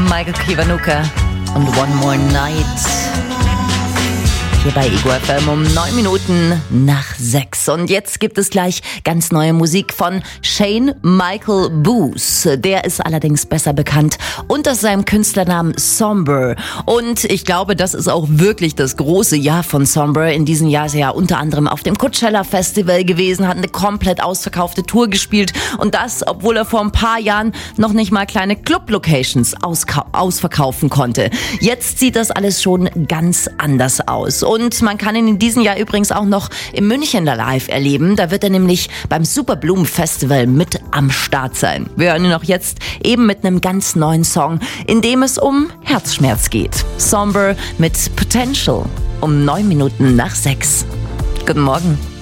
Michael Kiwanuka und One More Night. Hier bei Ego FM um 9 Minuten nach 6. Und jetzt gibt es gleich ganz neue Musik von Shane Michael Booth. Der ist allerdings besser bekannt unter seinem Künstlernamen Somber. Und ich glaube, das ist auch wirklich das große Jahr von Somber. In diesem Jahr ist er ja unter anderem auf dem Coachella Festival gewesen, hat eine komplett ausverkaufte Tour gespielt. Und das, obwohl er vor ein paar Jahren noch nicht mal kleine Club-Locations ausverkaufen konnte. Jetzt sieht das alles schon ganz anders aus. Und man kann ihn in diesem Jahr übrigens auch noch in München live erleben. Da wird er nämlich beim Superblumen Festival mit am Start sein. Wir hören ihn auch jetzt eben mit einem ganz neuen Song, in dem es um Herzschmerz geht. Somber mit Potential um 9 Minuten nach 6. Guten Morgen.